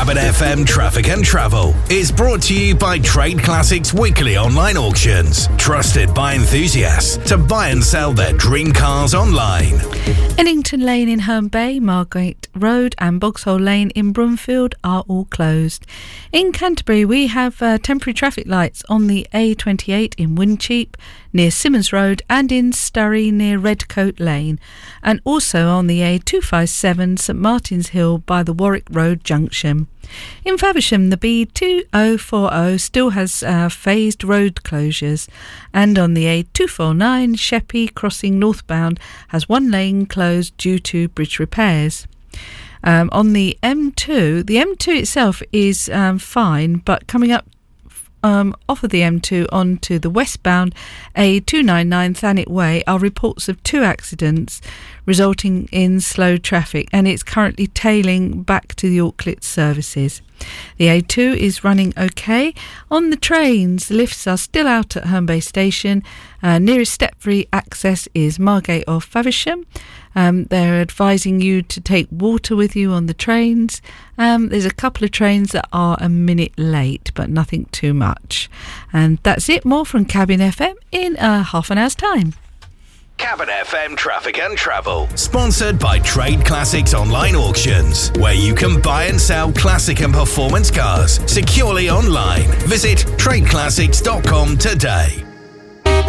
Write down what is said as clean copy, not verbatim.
Cabin FM Traffic and Travel is brought to you by Trade Classics Weekly Online Auctions, trusted by enthusiasts to buy and sell their dream cars online. Ellington Lane in Herne Bay, Margate Road and Boxhole Lane in Broomfield are all closed. In Canterbury, we have temporary traffic lights on the A28 in Wincheap, near Simmons Road, and in Sturry near Redcoat Lane, and also on the A257 St Martin's Hill by the Warwick Road junction. In Faversham, the B2040 still has phased road closures, and on the A249 Sheppey crossing northbound has one lane closed due to bridge repairs. On the M2 itself is fine, but coming up off of the M2 onto the westbound A299 Thanet Way are reports of two accidents resulting in slow traffic, and it's currently tailing back to the Auckland services. The A2 is running okay. On the trains, the lifts are still out at Herne Bay Station. Nearest step-free access is Margate or Faversham. They're advising you to take water with you on the trains. There's a couple of trains that are a minute late, but nothing too much. And that's it. More from Cabin FM in half an hour's time. Cabin FM Traffic and Travel, sponsored by Trade Classics Online Auctions, where you can buy and sell classic and performance cars securely online. Visit tradeclassics.com today.